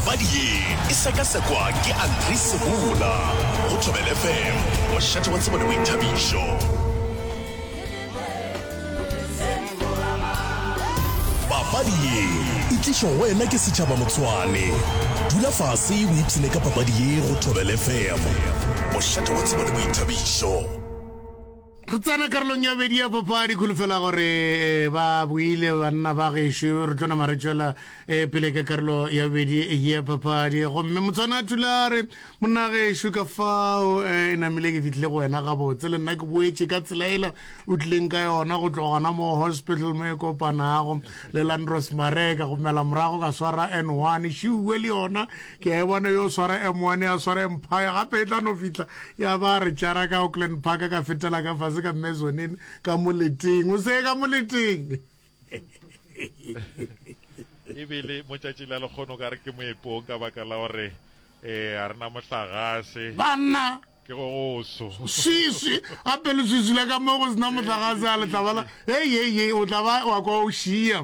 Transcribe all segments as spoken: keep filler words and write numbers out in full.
Papadi e sekasekwa ke Andri Sebula go Thobela F M wa shata wa tsebo le boithabišo. Papadi e tlišwa wena ke setšhaba Motswane. Dula fase o ipsene ka papadi ye go Thobela F M wa shata wa tsebo le boithabišo. Re tsana karolong ya bedi ya papadi kholofela gore ba buile banna ba gešo re tšona maretšwela pele ka karolo ya bedi ya papadi gomme Motswana a thula re monna gešo ka fao e namile ke fitlile go wena gabotse le nna ke boetše ka tsela ela o tlileng ka yona go tlogona mo hospital mo e kopanago le Landros Mareka go mela morago ka swara N one šiue le yona ke a e bona yo swara M one ya swara Empire gape e tla no fitla ya ba re tšara ka Auckland Park ka fetela ka fase ka mezonin ka moleting o se ka moleting ebile motšatši la lekgono ka re ke moepong ka baka la gore eh a rena mohlagase banna ke go so sisi gape le sisi la ka mo go sena mohlagase a letla bala hey hey hey o tla ba wa kwa o šia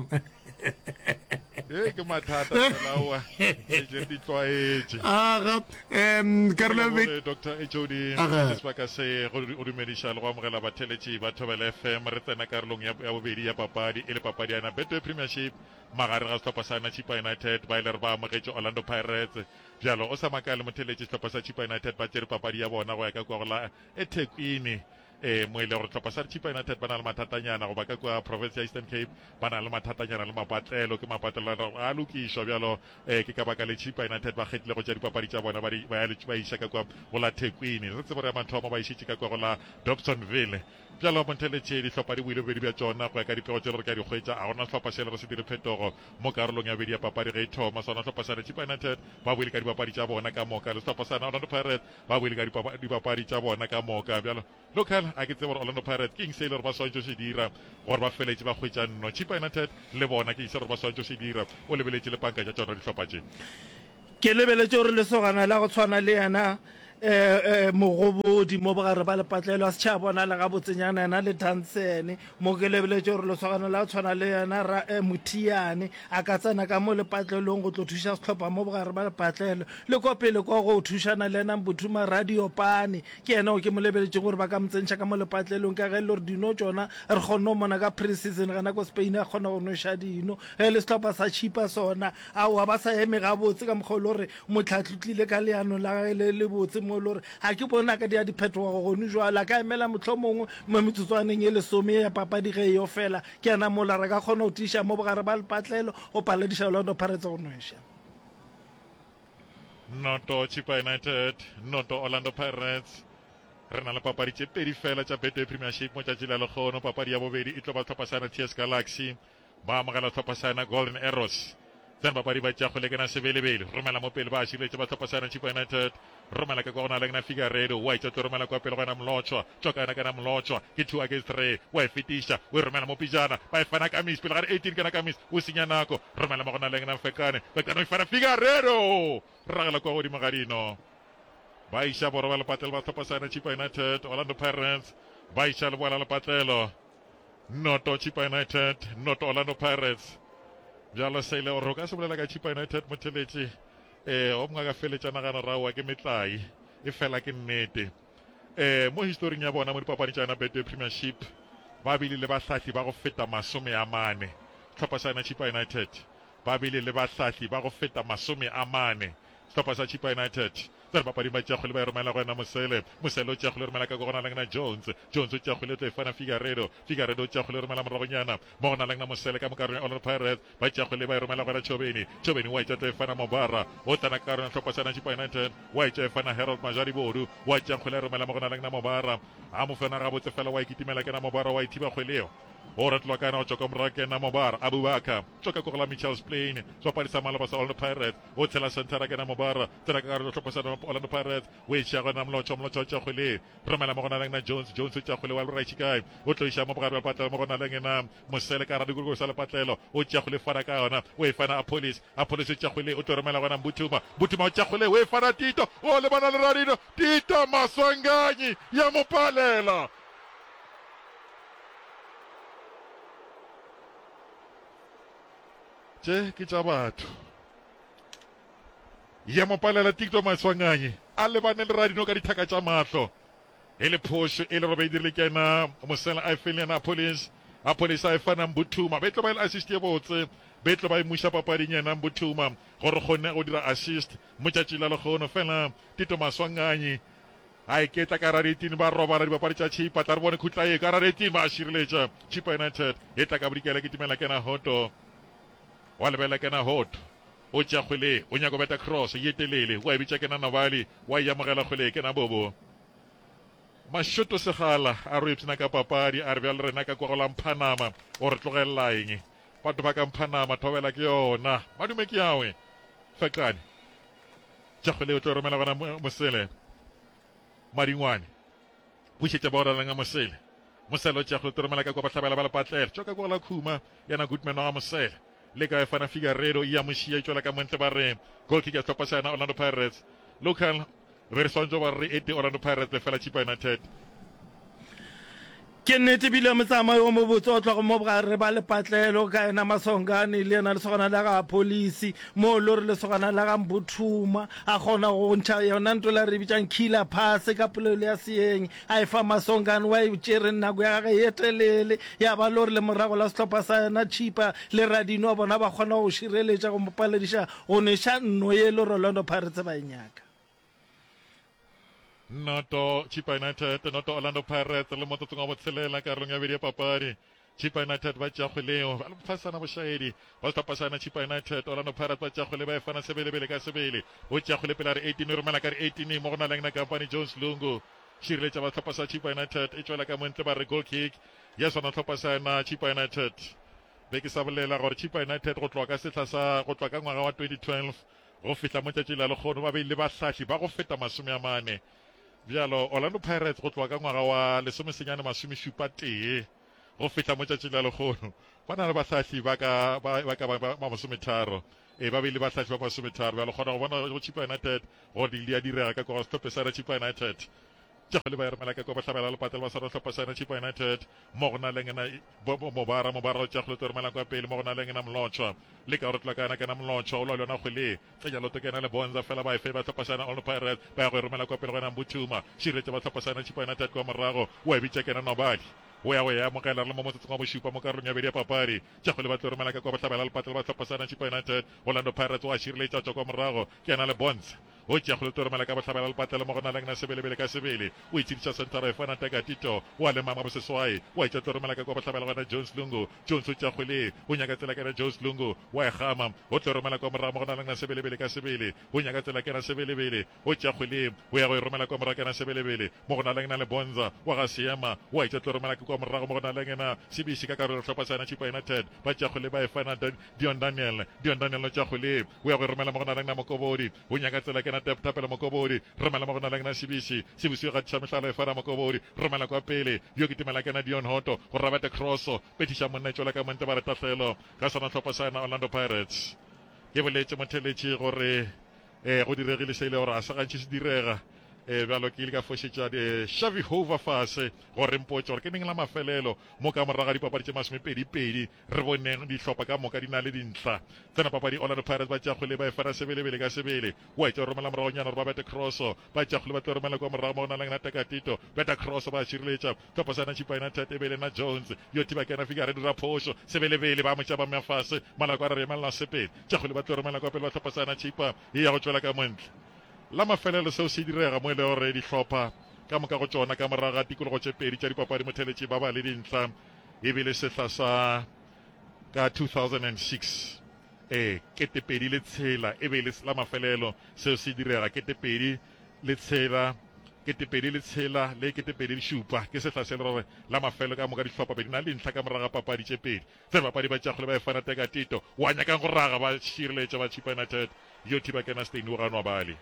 eh ke mathata lawa e je di tloetse aga em Karlo Doctor Ejodi sebaka se go dumedisha le go amogela batheletši ba Thobela F M re tsena karolong ya bobedi ya papadi e le papadi yana Betway Premiership magare ga setlhopha sa Chipa United ba ile re ba amogetše Orlando Pirates bjalo o sa makale motheletši setlhopha sa Chipa United ba tšere papadi ya bona go ya ka kwa go la eThekwini eh mo ile gore tlhopha sa Chipa United ba na le mathatanyana go ba ka kwa province ya Eastern Cape ba na le mathatanyana le mapatlelo ke mapatlelo a lokišwa bjalo eh ke ka baka le Chipa United ba kgethile go tša dipapadi tša bona ba ba ba iša ka kwa go la Thekwini re tsebe gore mathomo ba išitše ka kwa go la Dobsonville bjalo motheletši dihlopha di buile bobedi bja tšona go ya ka dipego tše re ka di hwetša a gona sehlopha se le re se dire phetogo mo karolong ya bedi ya papadi ge e thoma sona sehlopha sa Chipa United ba buile ka dipapadi tša bona ka moka le sehlopha sa Orlando Pirates ba buile ka dipapadi tša bona ka moka bjalo local a ke tsebe gore Orlando Pirates ke eng se ile gore ba swantšo se dira gore ba feletše ba hwetša nno Chipa United le bona ke eng se gore ba swantšo se dira o lebeletše le panka tša tšona dihlopha tše ke lebeletše gore lesogana la go tshwana le yana eh eh mogobodi mo bogare ba lepatlelo a se tšha bona le ga botsenyana yana le Tansen mo ke lebeletse gore le sogana la tshwana le yana ra Mutiane a ka tsena ka mo lepatlelong go tlo thuša setlhopha mo bogare ba lepatlelo le kwa pele kwa go thušana le yana Mbuthuma Radio Pane ke yena o ke mo lebeletse gore ba ka mtsentšha ka mo lepatlelong ka ge le gore dino tšona re kgonne o mona ka pre-season gana ko Spain a kgona go noša dino ge le setlhopha sa Chipa sona ao ba sa eme gabotse ka mokgwa le gore motlhatlhotlile ka leano la le botse mo lore ha ke bona ka dia diphetogo go no jwala ka emela motlhomongwe mo metsotswaneng e le some ya papadi ge yo fela ke ana mola re ka khona o tisha mo bogare ba lepatlelo o paledisha Orlando Pirates go noša noto Chipa United noto Orlando Pirates re na le papadi tše pedi fela tša Betway Premiership mo tšatši la lekgono papadi ya bobedi e tlo ba tlhopha sana T S Galaxy ba amogela tlhopha sana Golden Arrows then papadi ba tša go lekana sebelebele romela mo pele ba šiletše ba tlhopha sana Chipa United romela ka gona le na Figueiredo wa itse romela kwa pele gona Mlotshwa tsokana kana Mlotshwa ke two against three wa fitisha we romela mo pijana ba ifana ka miss pele ga eighteen kana ka miss o senya nako romela mo gona le na Fekane ba kana ifana Figueiredo ragela kwa godimo gadino ba isha borwa le patlelo ba tlhopha sana Chipa United Orlando Pirates ba isha le bola le patlelo noto Chipa United noto Orlando Pirates bjalo seile o roka se bolela ka Chipa United motheletše eh o mga ka feletšana gana rawa ke metlai e fela ke nnete eh mo historing ya bona mo dipapadi tšana Betway Premiership ba bile le bahlahli ba go feta masome a mane tlhopha sa Chipa United ba bile le bahlahli ba go feta masome a mane tlhopha sa Chipa United tsere papadi ba tša kgwele ba e romela go ena Mosele Mosele o tša kgwele romela ka go gona lengna Jones Jones o tša kgwele tlo e fana Figueiredo Figueiredo o tša kgwele romela moragonyana mo gona lengna Mosele ka mokarong ya Orlando Pirates ba tša kgwele ba e romela go ena Chobeni Chobeni wa itša tlo e fana Mobara o tana ka karong tlhopha sa Chipa United wa itša e fana Harold Majari Bodu wa tša kgwele e romela mo gona lengna Mobara a mo fana gabotse fela wa ikitimela ke na Mobara wa ithiba kgweleo o ratlwa kana o tšoka morake na Mobara Abubakar tšoka ko go la Mitchells Plain so pa di sa malaba sa Orlando Pirates o tshela sentara ke na Mobara tsena ka karong tlhopha sa Orlando Pirates we tša gona Mlotshwa Mlotshwa tša kgwele romela mo gona lengna Jones Jones tša kgwele wa right guy o tlo isha mo bogare ba patlelo mo gona lengena Mosele ka ra digurgo sa le patlelo o tša kgwele fara ka ona o e fana a police a police tša kgwele o tlo romela gona Mbuthuma Mbuthuma o tša kgwele o e fana Tito o le bana le radino Tito Maswanganyi ya mopalela tše ke tša batho ya mopalela tikto maswanganye a lebane le radino ka dithaka tša mahlo e le phosho e le robe dirile kena mosela a efele na police a police a efana Mbuthuma betlo ba ile assist ye botse betlo ba imusha papading yena Mbuthuma gore gone go dira assist motšatši la lekgono fela tito maswanganye a iketla ka raretini ba robala dibapadi tša Chipa tla re bone khutla e ka raretini ba šireletša Chipa United e tla ka bodikela ke timela kena hoto wa lebela kena hoto o tša kgwele o nyako beta cross ye telele wa e bitša kena Nabali wa e amogela kgwele kena Bobo Mashoto segala a re ipsena ka papadi a re bjale rena ka kwagola Mphanama o re tlogelela eng batho ba ka Mphanama thobela ke yona madume ke yawe fekane tša kgwele o tlo romela gona Mosele Maringwane bušetša ba oralenga Mosele Mosele o tša kgwele tlo romela ka kwa bahlabela ba lepatlele tšo ka kwagola Khuma yana Goodman wa Mosele le ka efana Figueiredo ya mošia e tšwela ka montle ba re goal kick ya tlhopha sana Orlando Pirates local re sonjo ba re ete Orlando Pirates le fela Chipa United ke nnete bile motsamayo mo botse o tlogo mo bogare ba lepatlelo ka ena Masongane le ena le sogana la ga polisi mo lo re le sogana la ga Mbuthuma a gona go ntšha yona nto la re bitšang killer pass ka polelo ya seeng a efa Masongane wa e tšere nako ya gage e telele ya ba lo re le morago la setlhopha sa yena Chipa le Radino bona ba kgona go šireletša go mopalediša go neša nno ye le Orlando Pirates ba e nyaka Noto Chipa United, noto Orlando Pirates, le moto tunga motselela karolong ya bedi ya papadi. Chipa United ba tša kgweleo, ba pasana bošaedi, ba tla pasana Chipa United, Orlando Pirates ba tša kgwele ba efana sebelebele ka sebele. O tša kgwele pela re eighteen romela ka re eighteen mo gona leng na Company Jones Lungu. Šireletša ba tla pasa Chipa United, e tšwela ka montle ba re goal kick. Ya sona tla pasana Chipa United. Be ke sa bolela gore Chipa United go tloa ka setla sa go tloa ka ngwaga wa twenty twelve. Go fitla motšatši la lekgono ba beile bahlahli ba go feta masome a mane. Bjalo Orlando Pirates go tloa ka ngwaga wa lesomesenyane masome šupa tee go fihla motšatši la lekgono ba na le bahlahli ba ka ba masometharo e ba beile bahlahli ba masometharo bjalo kgona go bona go Chipa United go di a direga ka kwa setlhophe sa Chipa United tša le ba eremela ka kwa ba hlabela lepatele ba sa setlhopha sa Chipa United mo go na leng na mobara mobara o tša kgole to remela kwa pele mo go na leng na Mlotshwa le ka re tla kana kana Mlotshwa o lo lona kgwele tša jalo to kena le bonza fela ba efe ba setlhopha sa Orlando Pirates ba go remela kwa pele go na Mbuthuma širetša ba setlhopha sa Chipa United kwa morago wa bitša kena Nobody o ya o ya mogela le mo motsotsong wa bošupa mo karolong ya bedi ya papadi tša kgole ba tlo remela ka kwa ba hlabela lepatele ba setlhopha sa Chipa United Orlando Pirates wa šireletša tšwa kwa morago ke na le bonza o tša kgole to remela ka ba hlabela lepatele mo go na leng na sebelebele ka sebele o itšhediša sentara e fana teka tito wa le mama boseswai wa itša to remela ka kwa ba hlabela gona Jones Lungu Jones o tša kgwele o nyaka tsela kena Jones Lungu wa e gama o tlo remela kwa morago mo go na leng na sebelebele ka sebele o nyaka tsela kena sebelebele o tša kgwele o ya go e romela kwa morago kena sebelebele mo go na leng na le bonza wa ga seema wa itša to remela kwa morago mo go na leng na sebisi ka karolo tlhopha sa Chipa United ba tša kgwele ba e fana Dion Daniel Dion Daniel o tša kgwele o ya go e romela mo go na leng na Mokobodi o nyaka tsela kena tapela Mokobodi romela mo go na leng na sebisi sebisi ga tša mehlala e fana Mokobodi romela kwa pele yo ke timela kena Dion Hoto go rabata crosso petiša monna e tšwela ka monte ba re tatlhelo ka sona tlhopha sa Orlando Pirates ke boletše motheletše gore um go diregile se ile gore a sa gantši se direga um bjalo ke ile ka fošetša Xavi Hova fase gore mpotše gore ke neng la mafelelo mo ka moraga dipapadi tše masomepedipedi re boneng dihlopha ka moka di na le dintlha tsena papadi Orlando Pirates ba tša kgwele ba e fana sebelebele ka sebele wa itša romela moragonyana gore ba bete crosso ba tša kgwele ba tlo romela kwa morago mo go na leng na tekatito beta crosso ba šireletša tlhopha sa Chipa United e bele na Jones yo tiba kena Figueiredo ra phošo sebelebele ba motša ba meafase malako a re remelela sepedi tša kgwele ba tlo romela kwa pele ba tlhopha sa Chipa e ya go tšwela ka montle la mafelelo seo se direga mo e le gore dihlopha ka moka go tšona ka moraga tikologo tše pedi tša dipapadi motheletše ba ba le dintlha e bile sehla sa ka two thousand six um ketepedi le tshela e be le la mafelelo seo se direga ketepedi le tshela ketepedi le tshela le ketepedi le šupa ke sehla se le gore la mafelo ka moka dihlopha pedi na le dintlha ka moraga papadi tše pedi tse bapadi ba tšakgole ba e fana teka tito wa nyakang go raga ba šireletša ba Chipa United yo thiba kena Stein o ganwa bale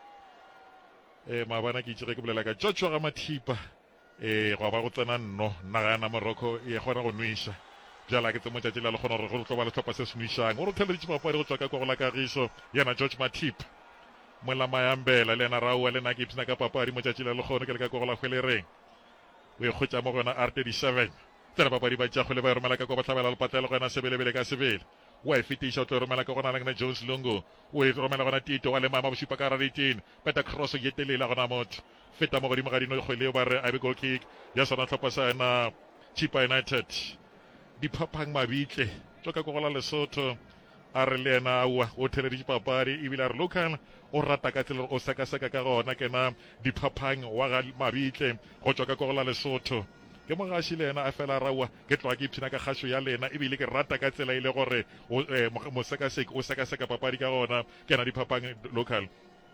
um maabana ke itšege ke bolela ka Joshua ga Mathipa um go ba go tsena nno nagana Morocco e kgona go nwiša bjala ke tse motšatši la le kgona gore go tlo ba letlhopha se se nwišang gore o theleditše papadi go tswa ka kogo la kagišo yana George Mathipa mola mayambela le ena raua le nna ke ipsena ka papadi motšatši la lekgono ke le ka kogo la hwelereng o ekgotša mo go yona R thirty-seven tsena papadi ba tšakgole ba e romela ka kwa ba hlabela lepatlela go yena sebelebele ka sebele wa e fetiša o tlo romela ka gona lengna Jones Lungu o e romela gona Tito wa le mama bosupa ka raritin peta cross ye telela gona motho feta mo godimo ga dino kgwele ba re a be goal kick ya sona tlhopha sana Chippa United diphapang mabitle tlo ka gola Lesotho a re le ena wa o theleditše papadi ebile a re local o rata ka tsela o sekaseka ka gona kena diphapang wa ga mabitle go tswa ka gola Lesotho ke mogaši le ena a fela rawa ke tloa ke ipshina ka kgašo ya lena ebile ke rata ka tsela ile gore mo sekaseka o sekaseka papadi ka gona kena diphapang local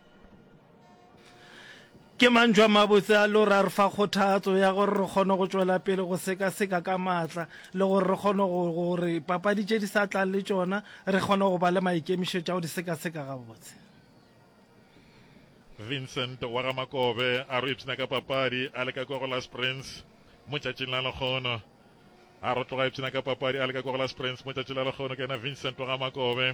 ke manjwa mabotse a le gore a re fa kgothatso ya gore re kgone go tswela pele go sekaseka ka maatla le gore re kgone gore papadi tše di sa tlang le tšona re kgone go ba le maikemišo tša go di sekaseka gabotse. Vincent wa ga Makobe a re ipshina ka papadi a le ka Gogolas Prince mo tšatšing la lekgono a re tloga ipshina ka papadi a le ka Gogolas Prince mo tšatšing la lekgono ke ena Vincent wa ga Makobe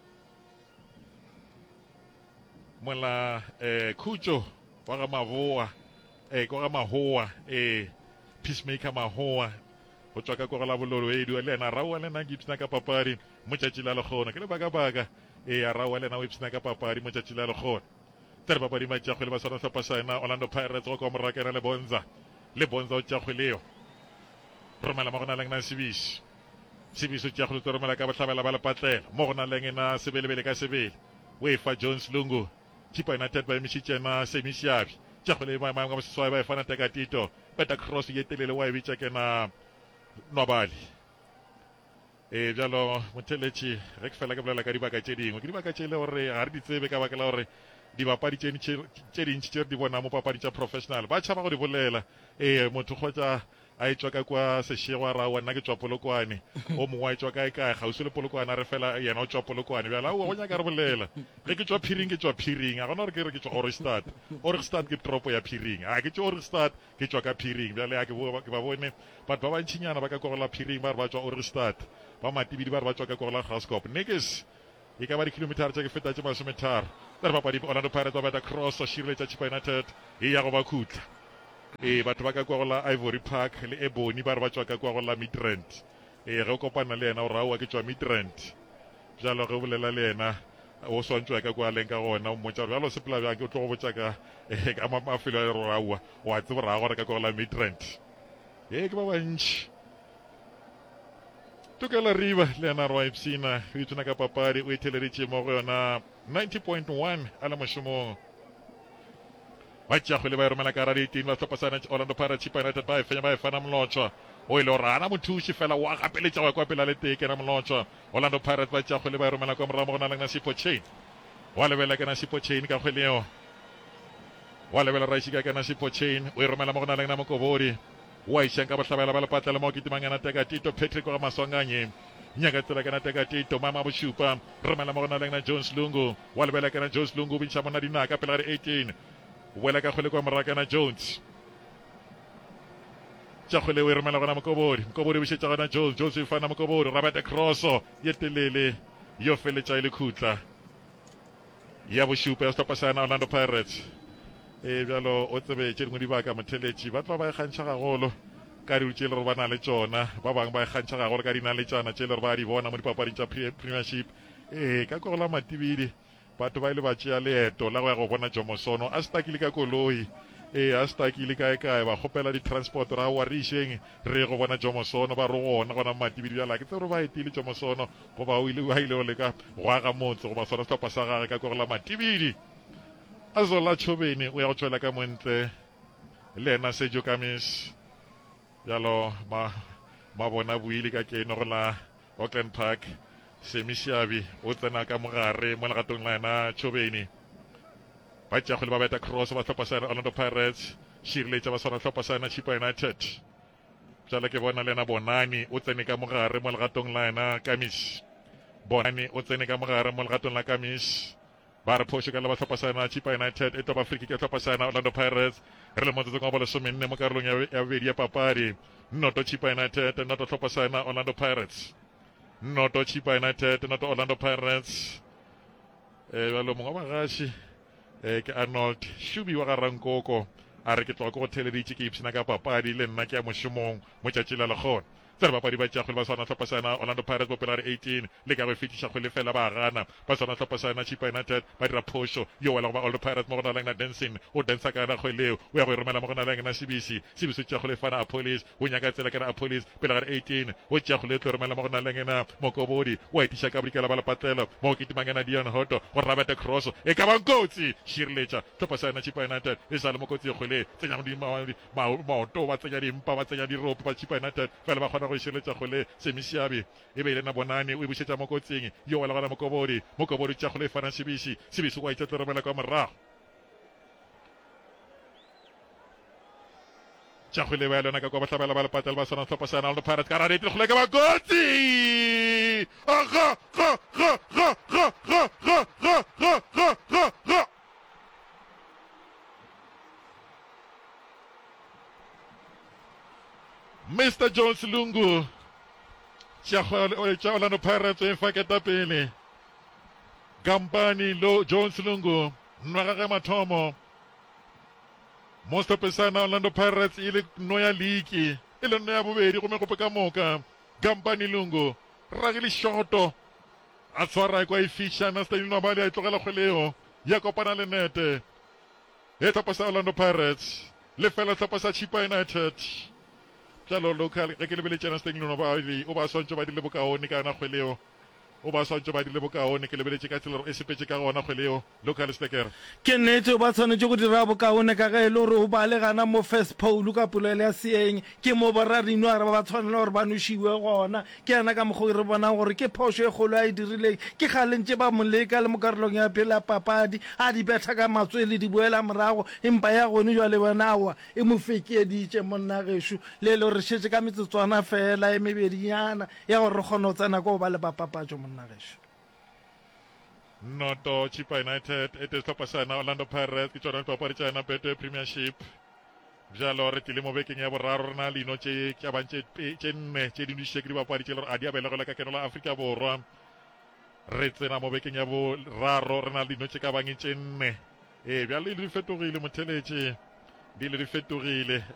mola eh, Khutšo wa ga Mahoa eh go ga Mahoa eh Peacemaker Mahoa go tswa ka go la bololo e di le ena rawa le na gipsna ka papadi mo tšatši la lekgona ke le baka baka eh rawa le na wipsna ka papadi mo tšatši la lekgona tere papadi ma tšagwe le ba sona tlhopha sana Orlando Pirates go komora kena le bonza le bonza o tšagwe leo romela mo gona leng na Sibisi Sibisi o tšagwe le romela ka batlhabela ba le patlela mo gona leng na sebelebele ka sebele wefa Jones Lungu Chippa United ba emisitše na Semisiabi tšagole ba maemo ga seswai ba e fana teka Tito peta cross ye telele wa e bitša ke na Nwabali e bjalo motheletši ge ke fela ke bolela ka dibaka tše dingwe ke dibaka tše le gore ga re di tsebe ka baka la gore dibapadi tše dintši tše re di bona mo papadi tša professional ba tšhaba go di bolela e motho kgotsa a etswa ka kwa sešego a rawa nna ke tswa Polokwane o mongwe a etswa kae kae gausi le Polokwane a re fela yena o tswa Polokwane bjala o go nyaka re bolela ge ke tswa Phiring ke tswa Phiring a gona gore ke re ke tswa Ohrigstad Ohrigstad ke tropo ya Phiring a ke tswa Ohrigstad ke tswa ka Phiring bjale a ke ba bone batho ba bantšhinyana ba ka kogola Phiring ba re ba tswa Ohrigstad ba matibidi ba re ba tswa ka kogola Graskop nekes e ka ba dikilomitara tša ke feta tše masometharo tere papadi Orlando Pirates ba beta cross o šireletša Chippa United e ya go ba khutla e batho ba ka kwa gola Ivory Park le Ebony ba re ba tswa ka kwa gola Midrand e ge o kopana le yena o rawa ke tswa Midrand bjalo ge bolela le yena o swantšwa ka kwa leng ka gona o mmotša bjalo sepela bjang ke o tlo go botša ka ka mafelo a rawa o a tsebo raga gore ka kwa gola Midrand e ke ba bantši Tukela Riva le yena re wa ipsina o itsona ka papadi o etheleditše mo go yona ninety point one a le mošomong ba tšagwe le ba e romela ka raditin ba tlhopasana Orlando Pirates Chippa United ba e fenya ba e fana molotšwa o ile gore ana mothuši fela wa gapeletša wa kwa pela le teke na molotšwa Orlando Pirates ba tšagwe le ba e romela kwa morago mo go na leng na Sipho Chain wa lebela ke na Sipho Chain ka kgweleo wa lebela raešika ke na Sipho Chain o e romela mo go na leng na Mokobodi wa išeng ka bohlabela ba lepatlela mo kitimang yana teka Tito Patrick wa Maswanganye nyaka tsela kana teka Tito mama bosupa romela mo go na leng na Jones Lungu wa lebela ke na Jones Lungu bitša mona dinaka pela re eighteen wela ka kgwele kwa morago na Jones tša kgwele o e romela gona Mokobodi Mokobodi o bišetša gona Jones Jones o e fana Mokobodi rabata crosso ye telele yo feletša e le khutla ya bosupa ya sehlopha sa Orlando Pirates e bjalo o tsebe tše dingwe di baka motheletši batho ba ba e kgantšha gagolo ka di tše le gore ba na le tšona ba bangwe ba e kgantšha gagolo ka dinaletšana tše le gore ba di bona mo dipapading tša Premiership e ka kogola matibidi batho ba ile ba tšea leeto la go ya go bona Jomosono a stakile ka koloi e a stakile kae kae ba kgopela di-transport ra wa re išeng re go bona Jomosono ba re gona gona matibidi bjala ke tse gore ba etile Jomosono goba o ile go leka go aga motse goba sona sehlopha sa gage ka kogola matibidi a Zola Chobeni o ya go tšwela ka montle le ena Sergio Camis bjalo ma bona buile ka keno go la Auckland Park Semisiabi o tsena ka mogare mo legatong la ena Chobeni ba tšagole ba beta cross ba tlhopha sa Orlando Pirates šireletša ba sona tlhopha sa ena Chippa United bjale ke bona le ena Bonani o tsene ka mogare mo legatong la ena Camis Bonani o tsene ka mogare mo legatong la Camis ba re phoše ka le ba tlhopha sa ena Chippa United e toba free ke tlhopha sa ena Orlando Pirates re le motsotso ka bo lesomenne mo karolong ya bobedi ya papadi noto Chippa United noto tlhopha sa ena Orlando Pirates noto Chippa United noto Orlando Pirates e bjalo mongwe wa bagaši e ke Arnold Shubi wa ga Rankoko a re ke tloga ke go theleditše ke ipshina ka papadi le nna ke ya mošomong mo tšatši la lekgona tsa bapadi ba tšakgwele ba swana tlhopha sana Orlando Pirates bo pelare eighteen le ka go fetiša kgwele fela ba gana ba swana tlhopha sana Chippa United ba dira phošo yo wela go ba Orlando Pirates mo go na leng na dancing o dansa ka na kgweleo o ya go e romela mo go na leng na Sibisi Sibisi o tšakgwele fana a police o nyaka tsela ka na a police pelare eighteen o tšakgwele tlo romela mo go na leng na Mokobodi o etiša ka bodikela ba lepatlela mo go kitimang na Dion Hoto go rabete cross e ka bang kotsi šireletša tlhopha sana Chippa United e sa le mo kotsi e kgwele tsenya maoto ba tsenya dimpa ba tsenya dirope ba Chippa United fela ba kgona go šireletša kgwele semisiabe e be ile na bonane o e bušetša mo kotsing yo wela gona Mokobodi Mokobodi tšakgwele fana Sibisi Sibisi wa itse tlo romela ka morago tšakgwele ba lona ka kwa batlhabela ba lepatela ba sona tlhopha sana Orlando Pirates ka rarete kgole ka bakotsi aga ga ga ga ga ga ga ga ga ga ga ga Mister Jones Lungu tša Orlando Pirates e faketa pele Kampani lo Jones Lungu nwagage mathomo mo stopesana Orlando Pirates ile no ya league ile no ya bobedi go me go ka moka Kampani Lungu ragile shoto a tshwara kwa e fisha na sta ino bale a tlogela kgweleo ya kopana le nete e topasa Orlando Pirates le fela topasa Chippa United jalo local ge ke lebeletse na steng no ba o ba sontse ba dile bokaone ka na kgweleo o ba sontse ba dile bokaone ke lebeletse ka tsela e sepetse ka gona kgweleo local sticker ke nnete o ba tshwanetse go dira bokaone ka ge e le gore o ba le gana mo first pole ka polelo ya seeng ke mo borarino a re ba tshwanela gore ba nošiwe gona ke yana ka mokgwa re bona gore ke phošo e kgolo a e dirileng ke galentse ba moleka le mo karolong ya pele ya papadi a di betha ka matswele di boela morago empa ya gone jwa le bonawa e mo fekeditše monna gešo le le re šetse ka metsotswana fela e mebedinyana ya gore re kgone go tsena ko ba le bapapatšo monna gešo noto Chippa United e te tlhopha sana Orlando Pirates ke tsona papadi tša yona Betway Premiership bjalo re tile mo bekeng ya boraro rena leno tše tša bantše tše nne tše dindiše ke dibapadi tše le gore a di abelegela ka keno la Afrika Borwa re tsena mo bekeng ya boraro rena leno tše ka bange tše nne e bjale di fetogile motheletše di le di fetogile